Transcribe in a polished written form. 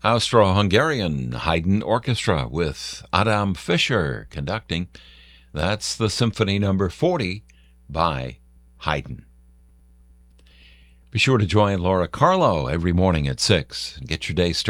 Austro-Hungarian Haydn Orchestra with Adam Fischer conducting. That's the Symphony Number 40 by Haydn. Be sure to join Laura Carlo every morning at 6 and get your day started